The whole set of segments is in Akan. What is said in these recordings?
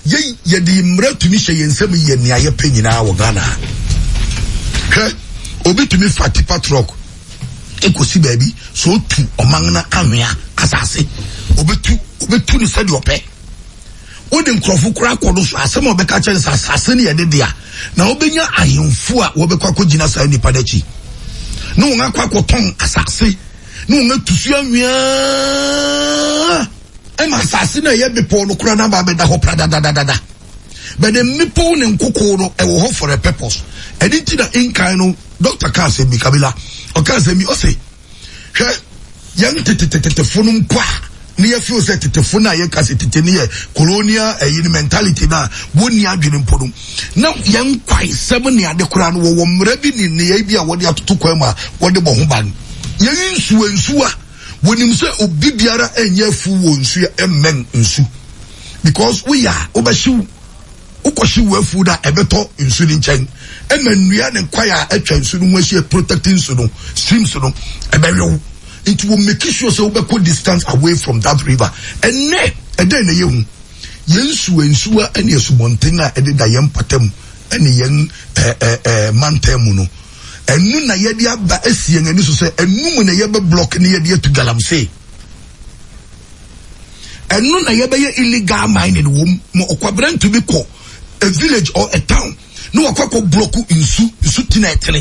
ye di mra tumi hye yensem ye ne aye panyina wo Ghana hwe obi tumi fati patrok ekosi baabi so tu oman na anwea asase obetu ni sadi ope wode nkrofo kura kodo so asem obeka kye asase ne yede dia na obenya ahemfu a wobekwa kogina sa nipa dachi no nga kwa koton asase no nga tusu anwea ema asase na ye bepo no kura na ba beda ho prada da but the mepo ne nkoko no e wo ho for a purpose editi na inkan no Dr. Kase bi Kabila o Kase mi o se hwe yang tetetefonu mpa ne ye feel say tetefonu aye Kase tete ne ye colonial mentality na woni adwene mpodum na yang kwai sem ne ade kura no wo mra bi ni ne ye bi a wode atoto kwan ma wode bo ho ban ye nsuwa wonim say obi biara enye fu wo nsu emmen nsu because we are obashiw ukoshi wefu da ebeto nsu ni nchen emanua ne kwaya atwa nsu no hwahie protecting nsu no streams no ebeyo it will make sure so we go distance away from that river enne eden na yehu yensuwa ene esubontenga ededa yempatam ene yen mantem no enu na yede aba asien ani so se enu mu na yebe block ne yede atu galamsey enu na yebe ye illegal mining wom mo okwabran to be ko a village or a town no wakako block insu tina etele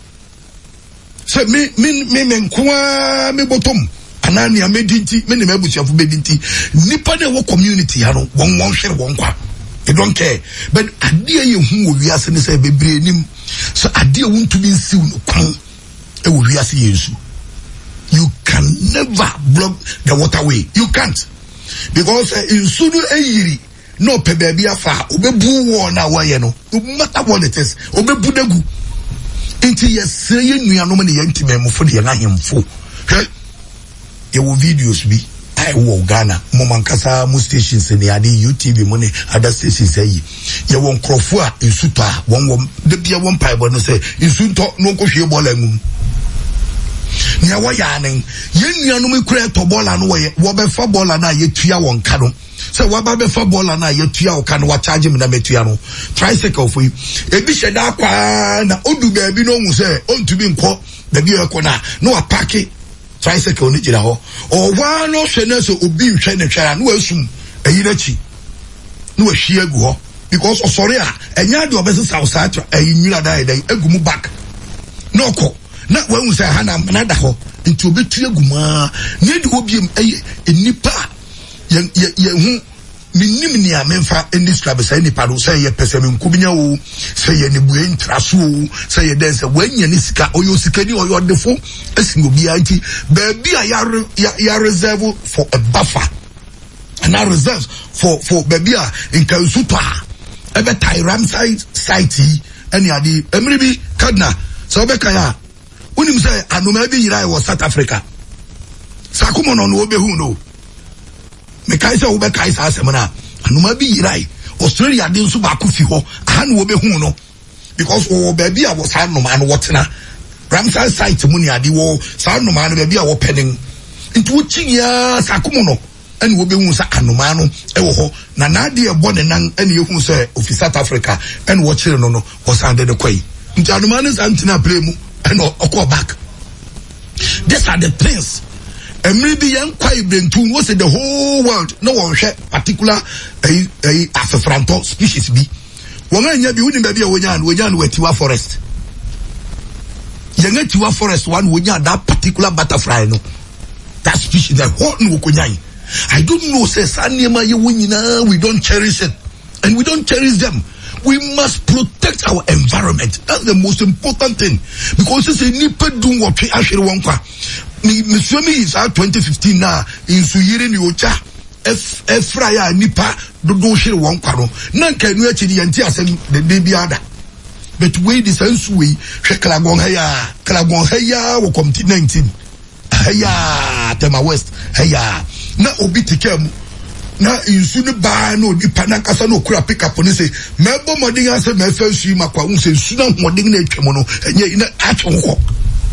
se me nkoa me bottom anani amedinti me ne mabusiafo bedinti nipa de wo community ha no won hwere won kwa they don't care but ade ye hu wo wiase ne se bebre nim so ade won to be nsiw no kwan e wo wiase yensu you can never block the waterway you can't because insu no eyiri no pe baby afa obebu wo na waye no no matter what it is obebu dagu inti yesre ye nuanom ne yentimemfo de yahemfo he ye wo videos bi ai wo Ghana mo mankasa mo stations ne ade UTV mo ne other stations ayi ye won krofo a insuto a won de bia won paibo no say insunto no nkohwe bola ngum ne awaya nen ye nuanom kura to bola no wo be fa bola na ye tua won ka no so waba be fa bola na ye tua o ka no wa charge me na metua no tricycle for you ebi sheda kwa na odu ba bi no hu say ontumi nko da bi e ko na no wa park tricycle ni jira ho o wa no hwe na so obi hwe ne hwara no asum ayirachi no ahwie agu ho because osori a enya de obese south ayinwira dai agumu back no ko na wa hu say hana na da ho nti obetu aguma ne de obiem enipa ye hu minim ni amenfa describe say nipa do say ye pesem nkubinya wo say ye ne bue ntraso wo say ye den say wanya ni sika oyo sika ni oyo defo esingo bia nti ba bia ya reserve for a buffer and I reserve for babia in Kansuta ebe Tyram site any adi emribi kadna so be kaya unim say anoma bi yira wo South Africa sakumo no no obehu no me kai say ube kai sa semana anuma bi yirai Australia de nso ba kofi ho aha no obehu no because o baby a wo sa anoma no wotena Ramsay site mu ni ade wo sa anoma no baby a wo penin nti wo chiya sakumo no ene obehu sa anoma no e wo ho na na de ebo ne nan ene yehu say ofi South Africa ene wo chire no wo sa de kwai nti anoma no sa ntina play mu ene okọ back. These are the things. And maybe young quiet brentu was in the whole world. No one share particular Afro species be. One man yabi wouldn't be a wayan with Tiwa forest. Young Tiwa forest one would that particular butterfly no. That species that whole no kunyai. I don't know say Sanima you we don't cherish it. And we don't cherish them. We must protect our environment. That's the most important thing. Because it's a nipa doing what we actually want. Monsieur me is 2015 now in Suyiri ni ocha efraya nipa do share one kwaro na kan nu achi yanti asem de baby ada but we the sense we Kalagon haya wo committee 19 haya Tema West haya na obi tikem na insu ne ba no nipa na kasa no kura pick up ni say mebo modin ase me fa su makwa un say su na modin na atwemo no enye na atwo.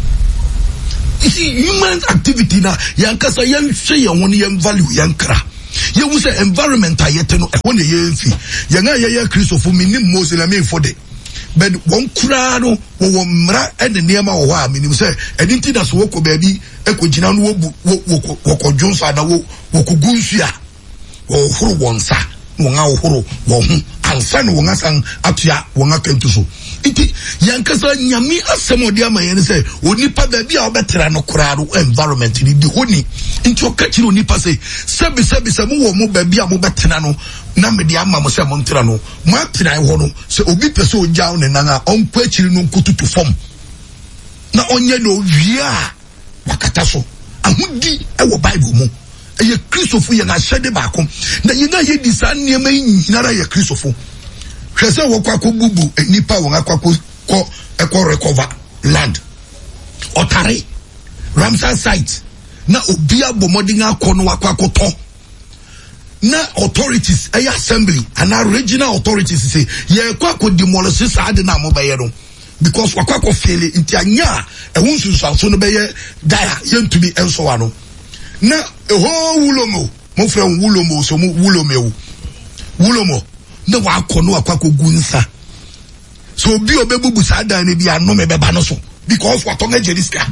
You see, human activity na yankasa yan share yan value yankra. ye wu say environment ayete no ehwo ne ye mfi ye nga ye Christopher minim Moses la me for de but won kura no wo mra e de niema wo ha minim say edinti da so wo ko baabi e ko gina no wo ko dwonso ada wo ko gunsu a wo horo wonsa won a wo horo wo hu ansa no won asan atua won akantu so iti yankasa nyami asemodi amaye ne say onipa baabi a obetra no kura no environment ni di honi nti okachiri onipa say sebi mu wo mo baabi a mo betena no na me de ama mo say mo ntra no mo atena ho no se obi pese ogya ne nan a onko achiri no nkotutu fom na onye no wia wakata so ahudi e wo Bible mu eye Christopher ye na hyede ba kom na ye na ye di san niema nyinara ye Christopher hwese wo kwako bubu enipa won akwako ko recover land otare Ramsar site na obi abomodin akono akwako to na authorities assembly and our regional authorities say ye kwako demolish saade na mobaye no because wakwako fail nti anya ehunsusu so no beye dia yentumi enso wa no na eho wulomo mo fra wulomo so mo wulomo na wakono akwako gunsa so obi obebubu saada na bi ano me beba no so because watonga jeriska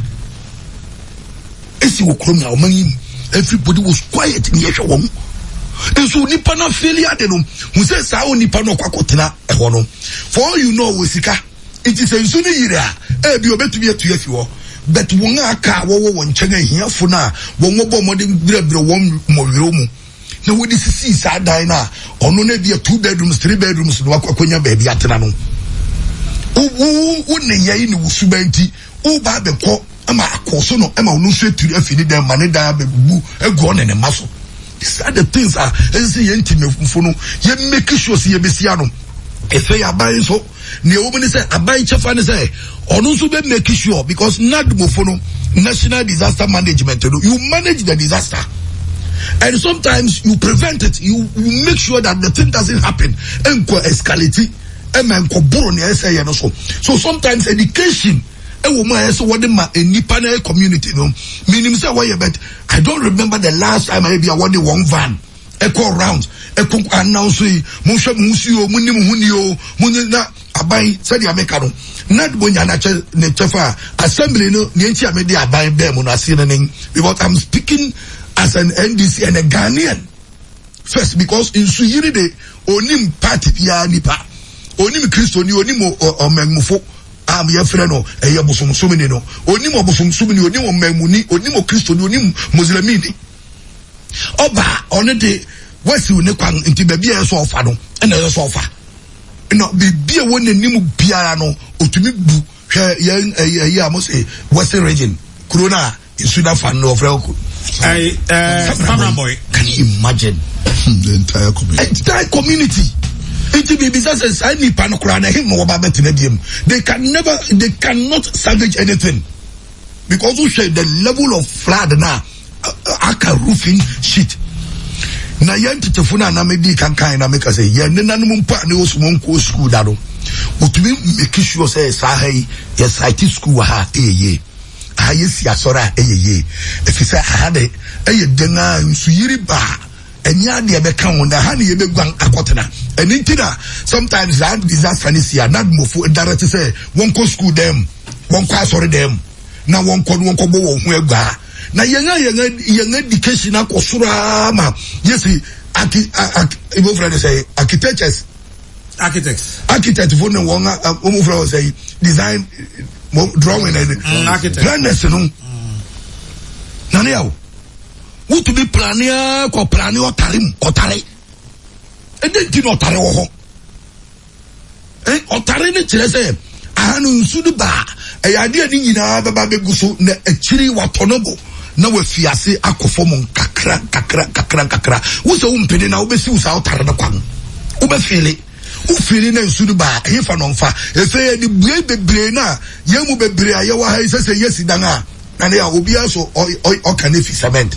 esi wokrom na omanyi everybody was quiet in yehwe won enso nipa na failure de no hu say sa nipa no kwakotena eho no for all you know wosika it is enso ni yire a bi obetumi atu afi wo but won aka wo won nkyanga hiafo na won wo modern brebre won mowiro mu na wodi sisi sa dan na ono na bi 2 bedrooms 3 bedrooms no akwakonya ba bi atena no wo ne yayi ni wusubanti wo ba be ko ama akoso no ama onu so etiri afini dem mane dan abebu egu ne maso. These are the things say yentimefo no ye make sure say ye besia no efe ya ban so ne wo be say aban chefa ne say onu so be make sure because nadmofo no national disaster management no you manage the disaster and sometimes you prevent it, you make sure that the thing doesn't happen and escalate and borrow ne say no so sometimes education a woman so what ma nipa na community no meaning say why but I don't remember the last time I be award one van echo round echo announce mo hwe mo si o mo nim huni o mo na aban said ya meka no not bonya na ne chefa assembly no ne nti amede aban be mo no ase ne because I'm speaking as an NDC and a Ghanaian first because in suyiri de onim party bia nipa onim Christo ni onim omemufo am ye frɛ no eye bosomsome ni no onim obosomsome ni onim omamuni onim Christo ni onim Muslimi ni oba one de wasi ne kwan nti ba bia so ofa no na ye so ofa no bibia won nim biara no otumi bu hwɛ ye amose western region corona isuda fan no frɛ ko Samra boy, can you imagine the entire community? They cannot salvage anything because we share the level of flood now. Aka roofing sheet. Na yanti tefuna na medi kankan na make say ye ne nanum pa ne osumon ko school dado. Otumi make sure say sa hey ye site school ha ye. Ayesi asora eyeye efisa ahade eye denga nsuyiri ba enya de be kan wona ha ne ye beguan akotena enintina sometimes that disaster is here not mofo direct say won ko school dem won ko asore dem na won ko bo wo hu agba na yenga education akosura ma yesi Igbo friend say architects for no one omo say design drawing and architect planners no nani awo wo to be planner ko planner otare edenti no otare wo ho otare ne kire say ahanu nsudu ba eyade ani nyina baba beguso na akiri watonobo na wafiase akofom kakra wo se wo mpene na wo besi wo sa otare ne kwan wo be fele ufiri na nsuru ba hefa no mfa efe di bue bebre na yemu bebre aye wa ha sese yesi dan a na ne obi aso o kan efi cement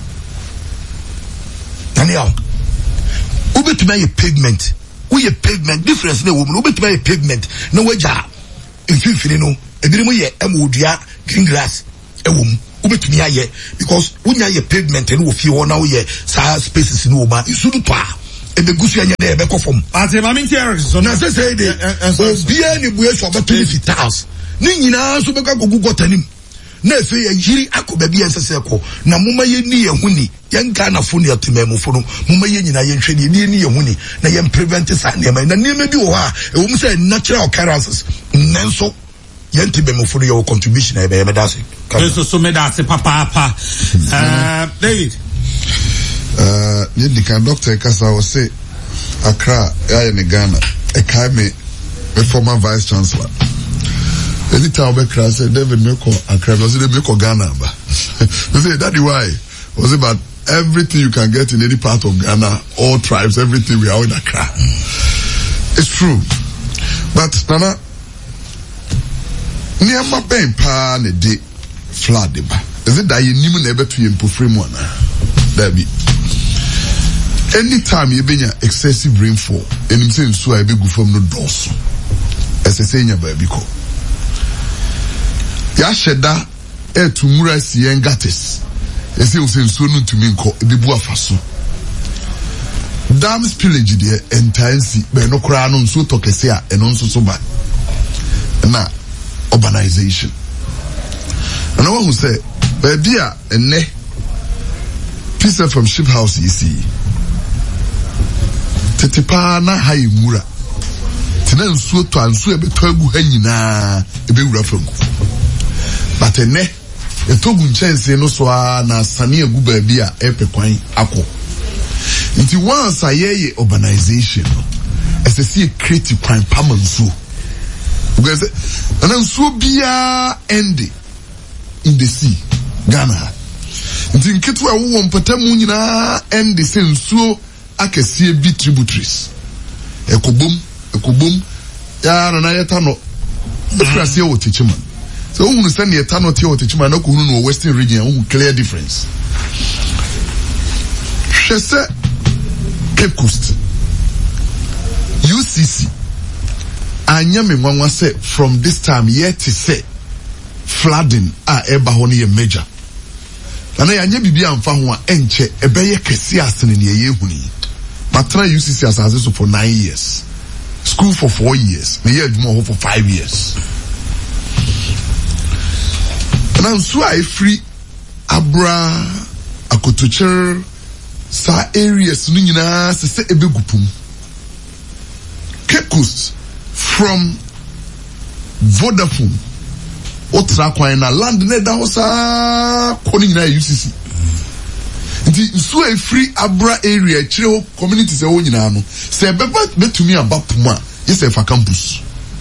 na ne a ubetuma ye pavement wo ye pavement difference na wo mu ubetuma ye pavement na waja efifiri no ebiri mu ye emodua green grass ewom ubetumi aye because unya ye pavement and wo fie ho na wo ye sa spaces ni wo ma isu do pa ebegusu anya de ebekọ fom ate ma min tiere so na say de obia ni buye so beto ni fitals ni nyina so beka gogu gotanim na efe ye yiri akoba bi ensese ko na moma ye ni ye huni ye nka na fo ne atememu fo no moma ye nyina ye nhwe ne ni ye huni na ye prevent sa ne ma na ne ma bi wo ha e wo say natural occurrences nenso ye ntimemu fo no your contribution e be medase so medase papa David the kind doctor Kasa was say Accra in Ghana a me former vice chancellor. Anytime we cross David Meko Accra was the Meko Ghana. They say that why was about everything you can get in any part of Ghana, all tribes, everything we are in Accra. It's true. But Nana near my pain pa ne de flood is it that you need never to improve one? There be anytime you been excessive rainfall and him saying so I be go from no doors as I say in your baby ko ya sheda to murasi and gates as you say so no to me ko be bu afaso dam spillage there entirely be no kra no so to kese a eno nso so ba na urbanization and I want to say baby a ene peace from ship house you see tetepa na hayi mura tina nsuo to ansuo ebeto agu ha nyina ebewura fangu but ene etogu nchense no so na sane agu ba bia epekwan akọ nti once ayeye urbanization esesi create kwan pamansuo because anansuo bia end in the sea Ghana nti nketu awo mpatamu nyina end se nsuo akese bi tributaries ekobom ya na yeta no efrase o tichima so unu send yeta no tie o tichima na ko unu no western region unu clear difference Chese Cape Coast UCC anyame nwanwa say from this time yet to say flooding eba ho ne major na yanye bibia amfa ho a enche ebeye kese asene ne ye huni Matra UCC as so for 9 years. School for 4 years. The year more for 5 years. And I'm so I free Abra Akotocher sa areas nina se ebegupum. Cape Coast from Vodafone. Otra kwa na land ne da hosa koni na UCC. Nti so a free Abra area chire communities e wo nyina no se beba betumi abapuma yesefa campus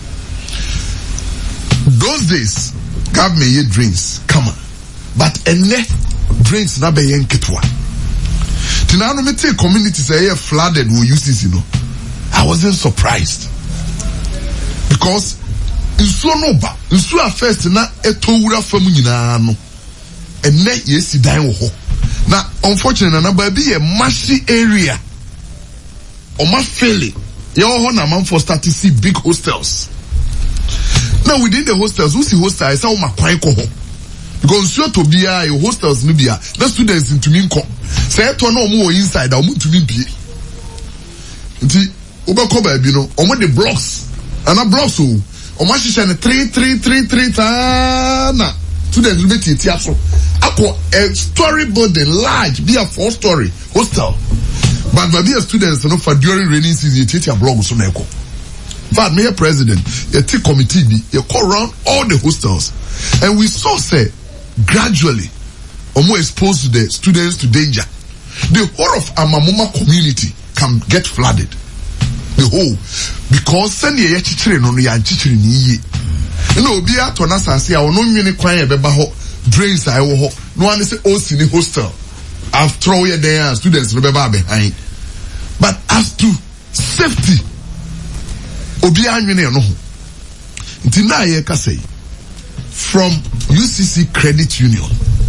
those days government ye drains come but ene drains na be yenketwa tina no mete communities e flooded wo UCC no I wasn't surprised because nsuo no ba nsuo first na etowura fam nyina no ene yesi dan wo ho na unfortunately na ba bi a marshy area o ma fairly you ho na man for start to see big hostels now within the hostels we see hostels say o ma kwan ko ho because sure to be a hostels no bia the students into me nko say to na o mo inside o mo to me bie nti o ba ko ba bi no o mo the blocks ana blocks o ma hihye ne 3 ta na students will be tiaso a story building large be a 4-story hostel but be a students no for during rainy season you take your blog so na eko but me president you take committee be you call around all the hostels and we saw say gradually more exposed to the students to danger the whole of Amamuma community can get flooded the whole because send ye chichire no ya chichire ni yi na obi ato na sase a ono nwene kwan e beba ho drains I wo ho no one say o si ni hostel after all ye there students no beba behind but as to safety obi anwene no ho nti na ye ka say from UCC Credit Union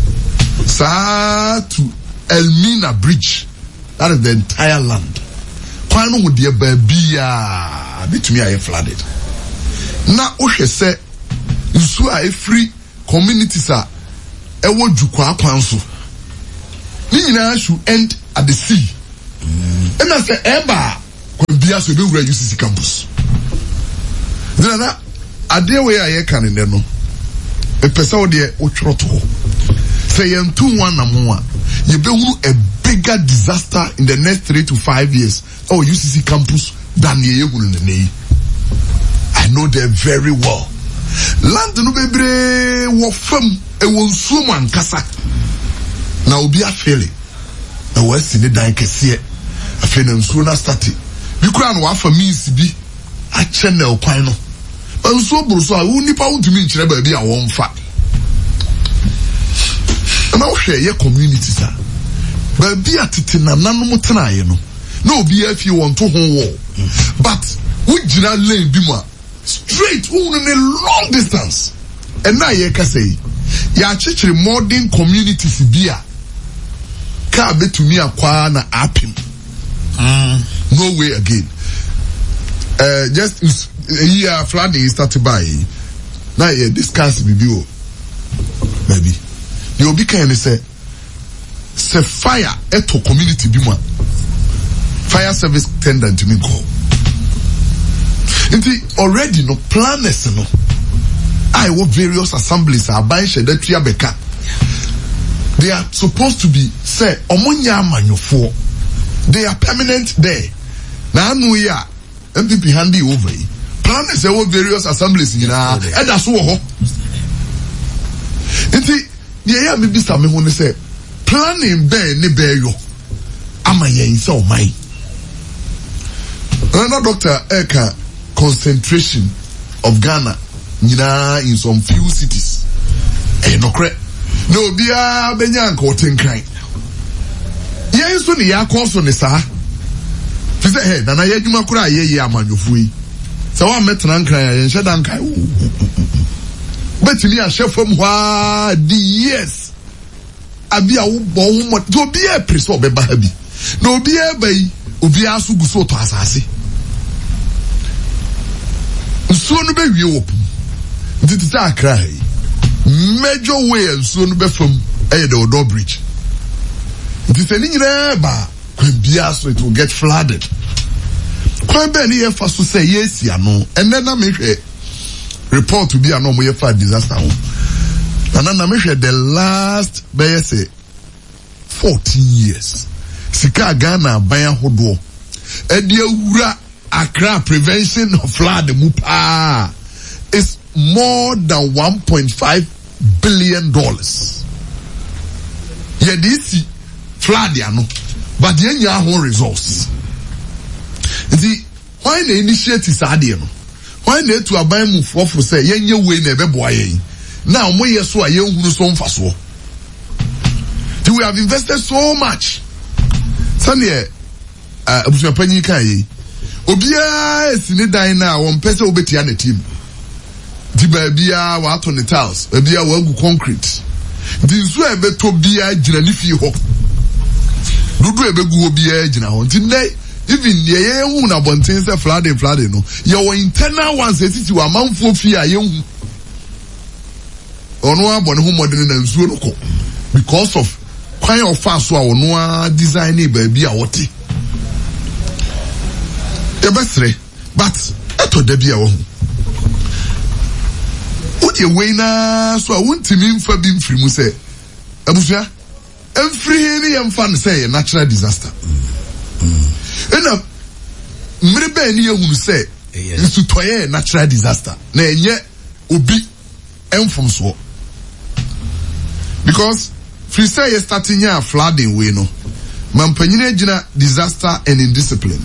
to Elmina Bridge, that is the entire land. Kwan no de babia betumi aye flooded na o hwe se nsu a free communities a ewo jukwa kwanso ni nyina should end at the sea and I say eba kwa bia so be wura UCC campus then na ade we aye kan ne no e pesa wo de wo tworo to say yentu one na mo a ye be huru a bigger disaster in the next 3 to 5 years UCC campus than ye huru ne. I know them very well. Land no bebre wo fam e wo nsuo man kasa na obi afele na wo asi ne dan kese afi na nsuo na start bi kura no afa means bi a channel kwan no nsuo buru so a wo nipa wontumi nkyere ba bi a wo mfa na wo hwe ye communities a ba bi atete na nanom tenaye no na obi afi won to ho wo but wo gina lane bi ma straight in a long distance and now you can say ya chichiri modern communities bia ka betumi akwa na apim no way again just here flooding started by now you discuss bibi maybe you be kind say fire eto community bi ma fire service tendant to me go Inti already no planners no. I work various assemblies are buying Shedetia Beka. They are supposed to be say Omonya Manufo. They are permanent there. Now no ya MPP handy over. Planners they work various assemblies in and that's what. Inti yeah maybe some me say planning be ne be yo. Ama ye in so my. Another Dr. Eka concentration of Ghana in some few cities. No correct. No bia benyan ko tenkan. Yen so ne ya koso ne sa. Fi say he na na ye dwuma kura ye amanyofu yi. Se wa metena nkran ye nhye dan kai. Betimi a chefam hwa di yes. Abi a wo bo wo mo. Do bia preso be ba ha bi. No bia bai obi aso guso to asase. So no be wie wop did that cry major way so no be from the Odo bridge it is any ba when bia so it will get flooded when be ni fa so say yes ya no and then na me hwe report to be an omo fa disaster ho na me hwe the last be say 14 years sika Ghana ban hodo e de awura Accra prevention of flood mupa is more than $1.5 billion. Yeah, this flood ya no, but the enya whole resource. The why the initiate is adie no? Why the to aban move for say yenye we na be boy yen. Now mo yeso a yen huru so mfa so. We have invested so much. Sane abusu panyin kai Obia esini dan na won pese obetia na team. Di ba bia wa ato ne tiles, bia wa gu concrete. Di nso ebeto bia gina ni fi ho. Dudu ebegu obia gina ho. Nti nay even ye hu na bonten se flooding no. Ye wo internal ones etiti wa manfo fi a ye hu. Ono abone hu modern na nsuo no ko because of kwan of fast so a ono a design e ba bia wote. But eto da bia wo odi we na so a wontimi mfa bi mfiri mu se abusua emfiri ni yemfa ne se natural disaster ena mmere ba ni ehunu se nsu toye natural disaster na enye obi emfom so because free say you starting here flooding we no mampanyina gina disaster and indiscipline.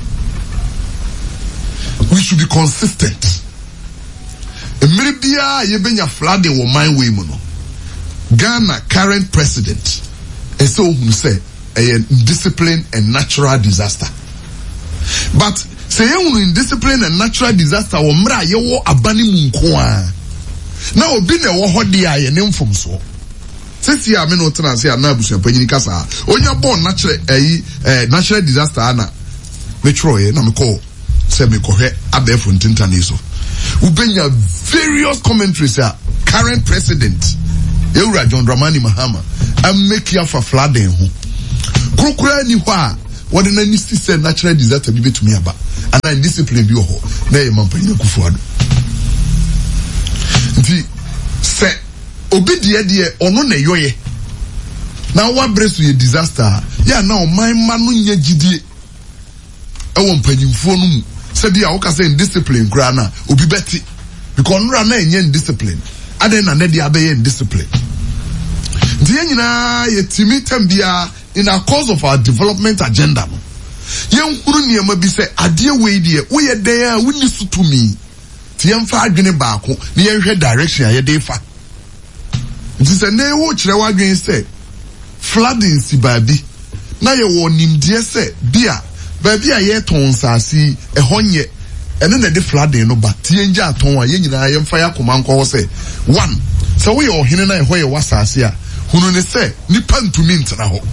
We should be consistent. Emeribia yebenya flooding wo mind way mu no. Ghana current president so who say a discipline and natural disaster. But say you in discipline and natural disaster wo mra ye wo abani mu nko a. Na obi na wo hodi a ye ne mfom so. Sisi a me no tena se na abusu panyin kasa. Onya born natural disaster ana. Me troye na me call say me ko he abefo ntintane so. Ubenya various commentaries current president Ewura John Dramani Mahama make ya for flooding ho krokura ni ho a what na ni say natural disaster bi betumi aba ana discipline bi ho na e mampanya Kufuado nti se obi de ono na yoye na wa bresu ye disaster ya na o man manu nya gidie e wo mpanyimfo no mu se bia wo ka say discipline kura na obi beti because nra na enye discipline ade na de abeye discipline the nyina yetimi tambia in our course of our development agenda no yen huru niema bi se ade we die wo ye den a wuni sutumi ti yen fa adwene baako ne yen hwe direction a ye dey fa nti se na wo kire wadwen se flooding si baabi na ye wo nimdie se bia baabi a ye ton sasi ehonye ene na de flooding no ba ti yen ja ton a ye nyina yen fa yakoma nko se one so we ohene na ehwe ye wasase a hunu ne se nipa ntumi ntena ho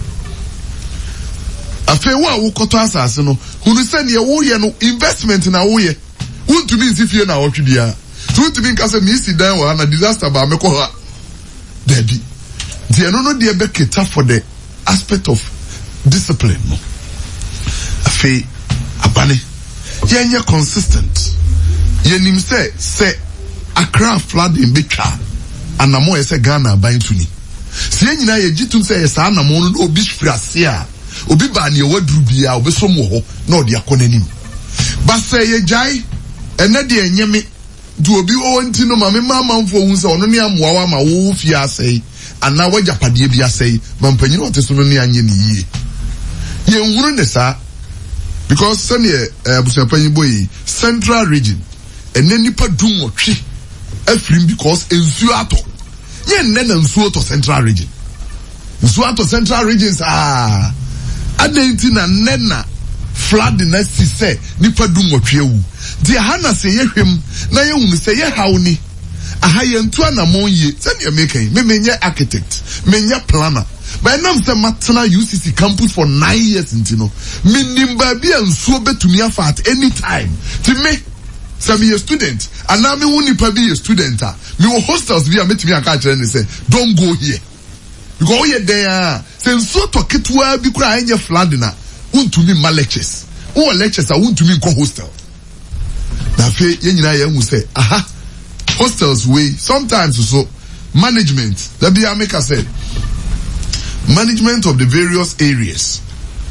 afi wa wo koto asase no hunu se ne wo ye no investment na wo ye untumi nsifie na wo twibia so untumi nka se mi si dan wa na disaster ba meko ha debi the no de be keta for the aspect of discipline no afi abane yenye consistent yenim se Accra flooding betwa anamo ye se Ghana ban tuni si nyina ye gitum se ye sa na mo no obi frase a obi ba ne waduru bia obi so mo ho na odi akonanim ba se ye jai ene de enyeme du obi o nti no ma me mamamfo hu se ono ne amoa ma wo fi asei ana wajapade bi asei mampanyino oteso no ne anye ne yie ye nhuru ne sa because sane abusuapanyi boy central region ene nipa dum otwe afrim because ensuo ato ye nne na nsuo to central region nsuo to central regions adenti na nne na flood na si se nipa dum otwe wu di hana se ye hwem na ye hunu se ye hawni aha ye ntu anamon ye se ne mekan me menye architect menye planner but nam se matna UCC campus for 9 years intino minimba bi nsuo betumi afa at any time ti me some a student and now me woni pa be a student me wo hostels bi a metimi aka kire ne say don't go here because ye there say so to ketwa bi kura enye flood na untumi ma lectures o lectures a untumi ko hostel na fe ye nyina ye hu say aha hostels we sometimes so management that be make us say management of the various areas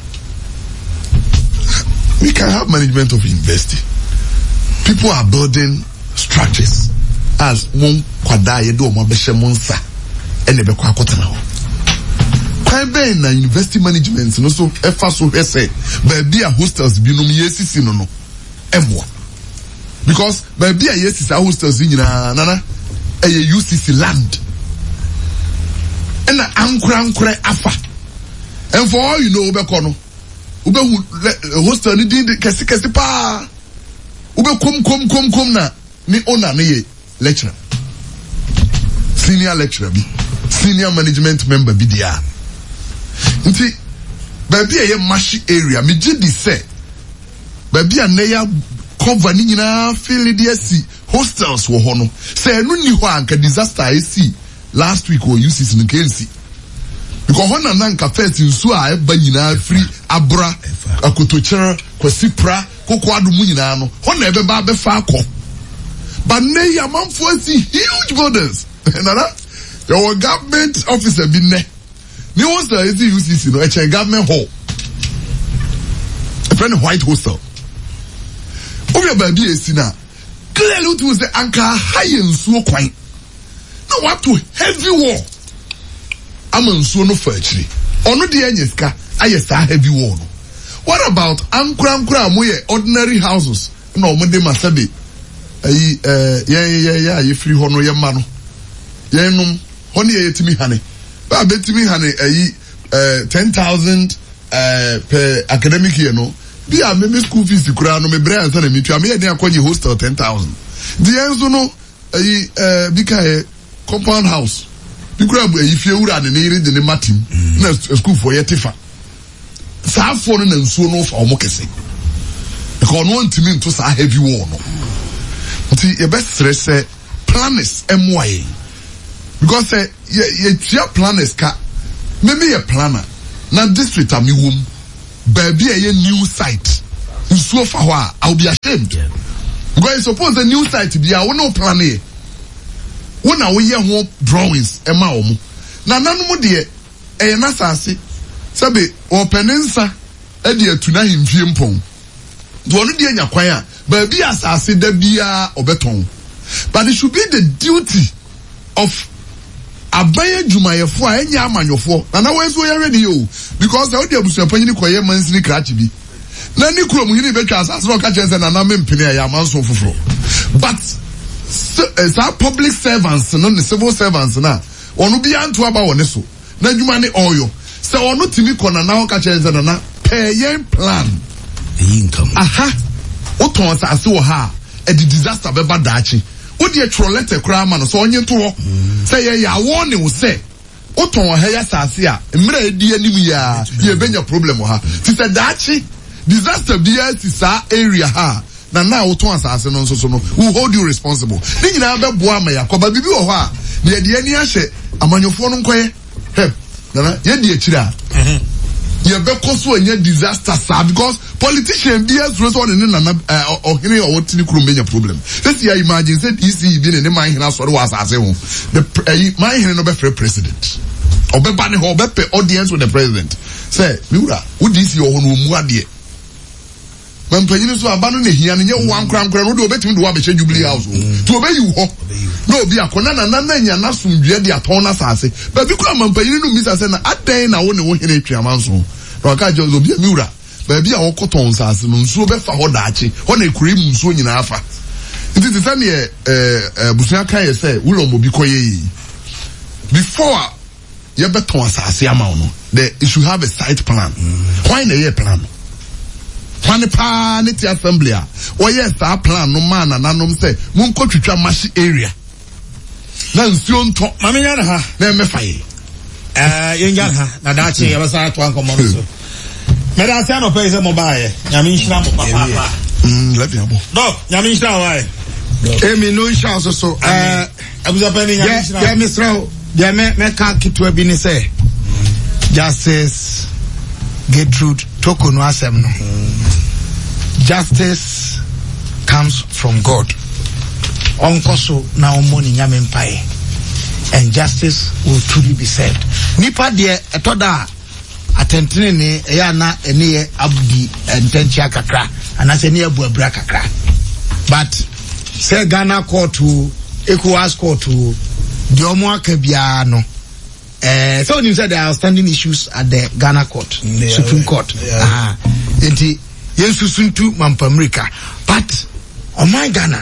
we can have management of university. People are building structures as one kwada ye do mo behye monsa ene be kwa kotana ho kwan ben na university management no so efa so hwese ba bia hostels bi no yesisi no emwa because ba bia yesisi hostels nyina nana UCC land ena ankura afa and for all you know obekono obehu hostel ni din kesi pa ube kom na ni owner ni ye lecturer senior lecturer bi senior management member bi dia nti baby ye mashi area me gidi say baby na ya cover ni nyina feel dia si hostels wo ho no say enu ni ho anka disaster esi last week o UCC no kensi because hona nanka first nsu a eba nyina free abra akotochera kwasipra koko adumu nyina no hona ebe ba be fa akọ but ne ya manfo si huge buildings nana your government officer bi ne ni hostel is UCC no e government hall a friend white hostel obi ba bi esi na clearly it was the anka high nsuo kwan na what to heavy wall ama nsuo no fa akiri ono de enyeska ayesa heavy wall no. What about ankura moye ordinary houses no mo de masabe ye free hono ye ma no ye num hone ye yetimi hane ba betimi hane 10,000 per academic year no bi a me school fees kura no me brand na me tua me ye dey akonye hostel 10,000 the enzo no bi ka compound house bi kura bu fie wura ne ire de ne matim na school for ye tifa saa fo no na nsuo no fa omo kese because no ntimi nto saa heavy wall no nti e be stress planners moye because ye planners ka maybe a planner na district am wom baby a new site nsuo fa ho a I'll be ashamed because suppose the new site be a no plan e wona wo ye ho drawings e ma omo na nanom de e na sase sabe openensa e de atuna himfie mpon do no de anya kwan a baby asase da bia obeton but it should be the duty of abaya jumayefo a enya amanyofo na we so ye ready o because the abusuapanyini koye mansini krachi bi na ni kuro mu hini betwa asase no ka chense na mempene ya manso foforo but so public servants no the civil servants na onu bi anto aba woni so na adwuma ne oyo se onu timi kona na ka chense na pay yen plan income aha o ton asase wo ha e di disaster be badachi o di trolete kra ma no so onye to ho say ye ya warn you say o ton ha ya asase a mra edi anim ya ye benya problem ha ti say dachi disaster bia ti sa area ha na o ton asase no so no who hold you responsible ni nyina be boa ma yakoba bibi wo ho a na ye de ani ahye amanyofo no nkoye he na ye de akira ye be koso anya disaster sa because politician bia so so ne na ohene o wotini kuro menya problem let's see imagine say DC bi ne man hina so do asase ho the man hina no be free president obeba ne ho be pe audience with the president say miura wo DC o ho no mu ade man panyini so abanu ne hia ne nye wan krankra no de obetimi do wa be Jubilee House to obeyi ho no obi akona na nya na sumdue de aton na sase ba bi kura man panyini no misa say na adan na wo ne wo hene twamanso no ka jo obi miura ba bi a wo koton sase no nsuo be fa ho daachi ho na ekure mu nsuo nyina afa nti te sane busua kan ye say wo lo mo bi koye before you beton asase ama no you should have a site plan why na ye plan Pani pa ni ti assembly a o yes that plan no man na nanom say mun ko twitwa mashi area na nsuo nto mame nya na ha na me fa ye yenga ha na dachi ya basa to anko mo so me da say no pay say mo bae nyame nhira mo papa let me abo no nyame nhira why emi no nhira so abuza pani nyame nhira ya misra ya me ka kitwa bi ni say Justice Gertrude Toko no asem no justice comes from God onkoso na omoni nyame mpae and justice will truly be served nipa de etoda atentene ne ya na ene abdi intentia kakra anase ne abu abra kakra but say Ghana court to ECOWAS court to the omo akabia no so you said there are outstanding issues at the Ghana court, Supreme Court. Enti yensusuntu mampamrika. But on my Ghana,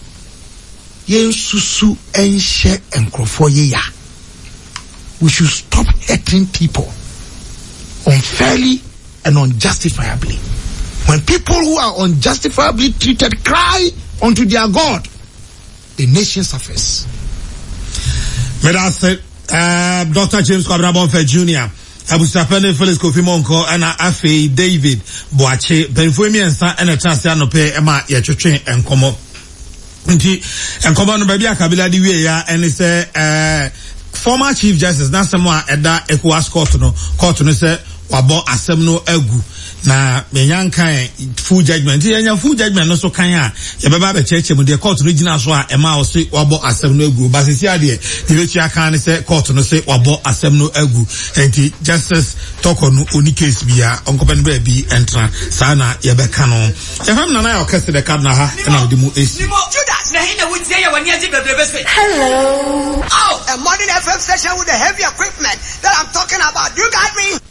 yensusu enche enkrofo ya. We should stop hurting people unfairly and unjustifiably. When people who are unjustifiably treated cry unto their God, the nation suffers. Dr. James Kwabena Jr. Abusapene Felix Kofi Monko and Afe David Boache Benfumi and a chance no pay Emma Yachotrin and Como. And Como no baby Kabila Diwea and it's former Chief Justice Nasamwa at that ECOWAS court no say wabo asemno egu na menyankan full judgment yanya full judgment no so kan a ye beba be cheche mu de court no gina so a ema o se wabo asemno egu basisi ade de wechi aka ne se court no se wabo asemno egu enti justice Toko no oni case bia onkopen be bi entra sana ye be ka no e fam na na o kase de card na ha na de mu esi Judas na hina wuti ye wani agi bebrebe se hello oh a modern FM station with the heavy equipment that I'm talking about you got me